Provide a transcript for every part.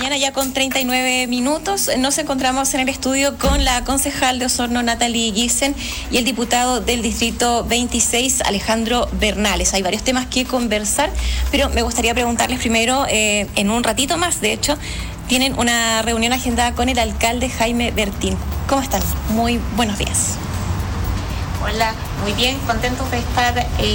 Mañana ya con 39 minutos nos encontramos en el estudio con la concejal de Osorno, Natalie Giesen, y el diputado del Distrito 26, Alejandro Bernales. Hay varios temas que conversar, pero me gustaría preguntarles primero, en un ratito más, de hecho, tienen una reunión agendada con el alcalde Jaime Bertín. ¿Cómo están? Muy buenos días. Hola, muy bien, contentos de estar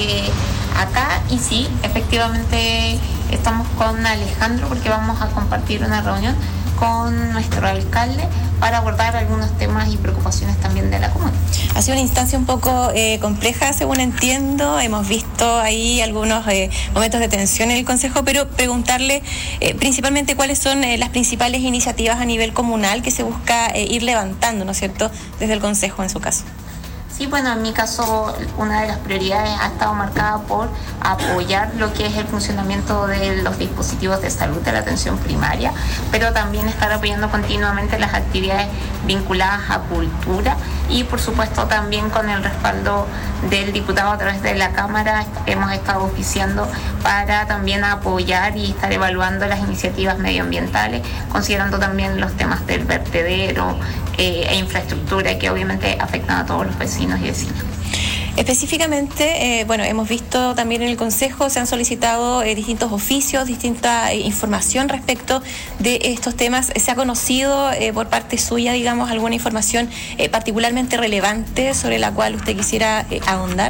acá, y sí, efectivamente estamos con Alejandro porque vamos a compartir una reunión con nuestro alcalde para abordar algunos temas y preocupaciones también de la comuna. Ha sido una instancia un poco compleja, según entiendo. Hemos visto ahí algunos momentos de tensión en el Consejo, pero preguntarle principalmente cuáles son las principales iniciativas a nivel comunal que se busca ir levantando, ¿no es cierto?, desde el Consejo en su caso. Sí, bueno, en mi caso una de las prioridades ha estado marcada por apoyar lo que es el funcionamiento de los dispositivos de salud de la atención primaria, pero también estar apoyando continuamente las actividades vinculadas a cultura, y por supuesto también con el respaldo del diputado a través de la Cámara hemos estado oficiando para también apoyar y estar evaluando las iniciativas medioambientales, considerando también los temas del vertedero e infraestructura que obviamente afectan a todos los vecinos y vecinas. Específicamente, hemos visto también en el Consejo, se han solicitado distintos oficios, distinta información respecto de estos temas. ¿Se ha conocido por parte suya, digamos, alguna información particularmente relevante sobre la cual usted quisiera ahondar?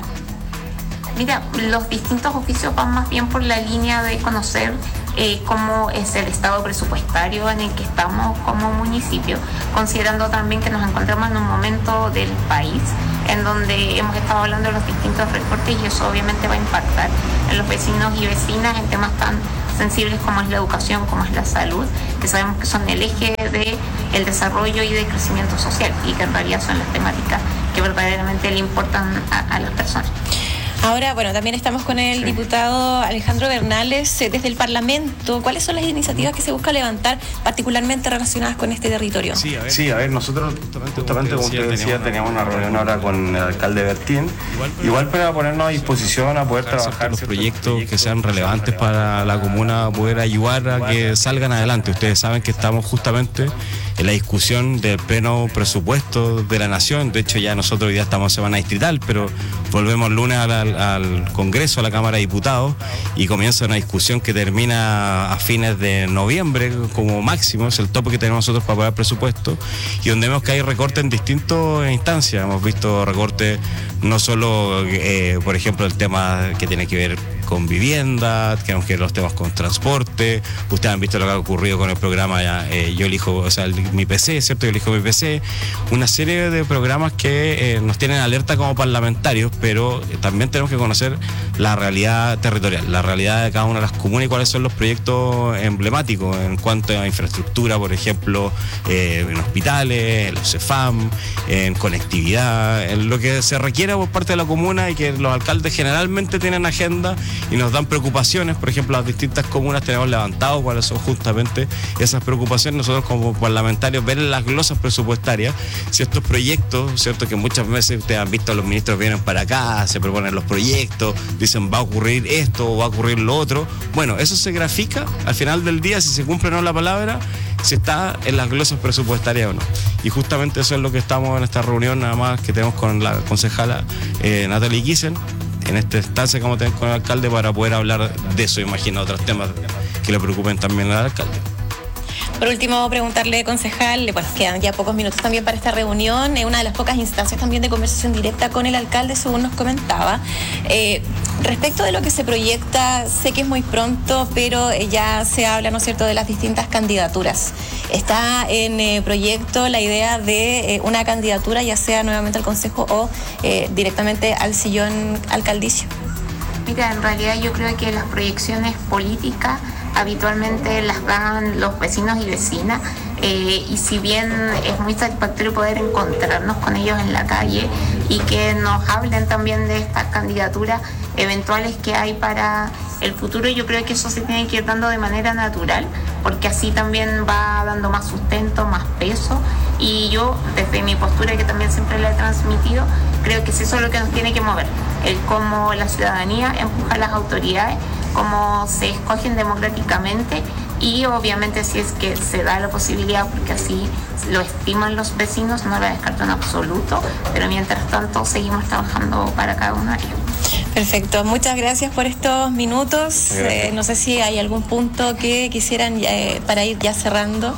Mira, los distintos oficios van más bien por la línea de conocer cómo es el estado presupuestario en el que estamos como municipio, considerando también que nos encontramos en un momento del país en donde hemos estado hablando de los distintos recortes, y eso obviamente va a impactar en los vecinos y vecinas en temas tan sensibles como es la educación, como es la salud, que sabemos que son el eje del desarrollo y del crecimiento social, y que en realidad son las temáticas que verdaderamente le importan a las personas. Ahora, también estamos con el diputado Alejandro Bernales desde el Parlamento. ¿Cuáles son las iniciativas que se busca levantar particularmente relacionadas con este territorio? Sí, a ver, nosotros justamente como usted decía, teníamos una reunión ahora con el alcalde Bertín, igual para ponernos a disposición a poder trabajar los proyectos que sean relevantes para la comuna, poder ayudar a que salgan adelante. Ustedes saben que estamos justamente en la discusión del pleno presupuesto de la Nación. De hecho, ya nosotros hoy día estamos en semana distrital, pero volvemos lunes al Congreso, a la Cámara de Diputados, y comienza una discusión que termina a fines de noviembre como máximo, es el tope que tenemos nosotros para aprobar presupuesto, y donde vemos que hay recortes en distintas instancias. Hemos visto recortes no solo, por ejemplo, el tema que tiene que ver con vivienda, tenemos que ver los temas con transporte. Ustedes han visto lo que ha ocurrido con el programa Yo elijo, mi PC, ¿cierto? Yo elijo mi PC. Una serie de programas que nos tienen alerta como parlamentarios, pero también tenemos que conocer la realidad territorial, la realidad de cada una de las comunas y cuáles son los proyectos emblemáticos en cuanto a infraestructura, por ejemplo, en hospitales, en los CEFAM, en conectividad, en lo que se requiera por parte de la comuna, y que los alcaldes generalmente tienen agenda y nos dan preocupaciones. Por ejemplo, las distintas comunas tenemos levantado cuáles son justamente esas preocupaciones. Nosotros como parlamentarios ver en las glosas presupuestarias si estos proyectos, ¿cierto?, que muchas veces ustedes han visto, los ministros vienen para acá, se proponen los proyectos, dicen va a ocurrir esto o va a ocurrir lo otro. Bueno, eso se grafica al final del día, si se cumple o no la palabra, si está en las glosas presupuestarias o no. Y justamente eso es lo que estamos en esta reunión, nada más, que tenemos con la concejala Natalie Giesen, en esta instancia como tenemos con el alcalde, para poder hablar de eso, imagino, otros temas que le preocupen también al alcalde. Por último, preguntarle, concejal, quedan ya pocos minutos también para esta reunión, una de las pocas instancias también de conversación directa con el alcalde, según nos comentaba. Respecto de lo que se proyecta, sé que es muy pronto, pero ya se habla, ¿no es cierto?, de las distintas candidaturas. ¿Está en proyecto la idea de una candidatura, ya sea nuevamente al Consejo o directamente al sillón alcaldicio? Mira, en realidad yo creo que las proyecciones políticas habitualmente las dan los vecinos y vecinas, y si bien es muy satisfactorio poder encontrarnos con ellos en la calle y que nos hablen también de estas candidaturas eventuales que hay para el futuro, yo creo que eso se tiene que ir dando de manera natural, porque así también va dando más sustento, más peso, y yo desde mi postura, que también siempre la he transmitido, creo que es eso lo que nos tiene que mover, el cómo la ciudadanía empuja a las autoridades, cómo se escogen democráticamente y obviamente si es que se da la posibilidad, porque así lo estiman los vecinos, no lo descarto en absoluto, pero mientras tanto seguimos trabajando para cada una de ellos. Perfecto, muchas gracias por estos minutos. No sé si hay algún punto que quisieran para ir ya cerrando.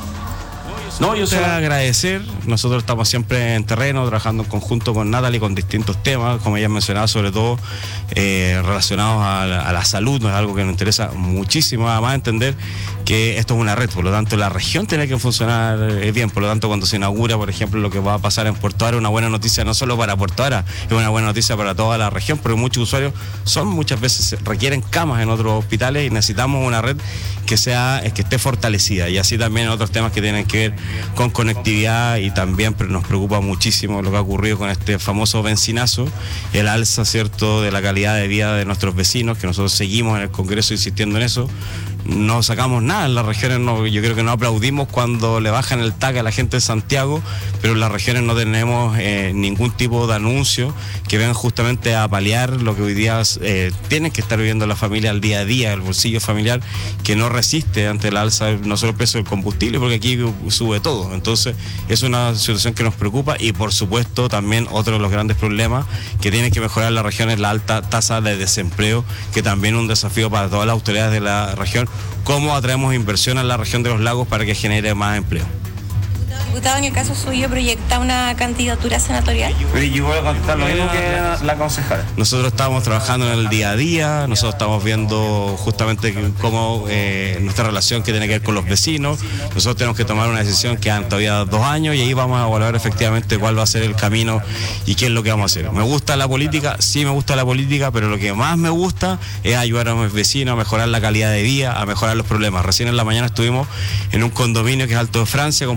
No, yo quiero agradecer. Nosotros estamos siempre en terreno, trabajando en conjunto con Natalie con distintos temas, como ella mencionaba, sobre todo relacionados a la salud, no es algo que nos interesa muchísimo, además entender que esto es una red, por lo tanto la región tiene que funcionar bien, por lo tanto cuando se inaugura, por ejemplo, lo que va a pasar en Puerto Ara, una buena noticia no solo para Puerto Ara, es una buena noticia para toda la región, porque muchos usuarios muchas veces requieren camas en otros hospitales y necesitamos una red que esté fortalecida, y así también en otros temas que tienen que ver con conectividad, y también nos preocupa muchísimo lo que ha ocurrido con este famoso benzinazo, el alza, ¿cierto?, de la calidad de vida de nuestros vecinos, que nosotros seguimos en el Congreso insistiendo en eso. No sacamos nada en las regiones, yo creo que no aplaudimos cuando le bajan el TAC a la gente de Santiago, pero en las regiones no tenemos ningún tipo de anuncio que vengan justamente a paliar lo que hoy día tienen que estar viviendo la familia al día a día, el bolsillo familiar que no resiste ante el alza, no solo el precio del combustible, porque aquí sube todo. Entonces es una situación que nos preocupa, y por supuesto también otro de los grandes problemas que tiene que mejorar la región es la alta tasa de desempleo, que también es un desafío para todas las autoridades de la región. ¿Cómo atraemos inversión a la región de los lagos para que genere más empleo? Diputado, en el caso suyo, ¿proyecta una candidatura senatorial? Yo voy a contestar lo mismo que la concejala. Nosotros estamos trabajando en el día a día, nosotros estamos viendo justamente cómo nuestra relación que tiene que ver con los vecinos. Nosotros tenemos que tomar una decisión, quedan todavía 2 años, y ahí vamos a evaluar efectivamente cuál va a ser el camino y qué es lo que vamos a hacer. ¿Me gusta la política? Sí, me gusta la política, pero lo que más me gusta es ayudar a mis vecinos a mejorar la calidad de vida, a mejorar los problemas. Recién en la mañana estuvimos en un condominio que es Alto de Francia,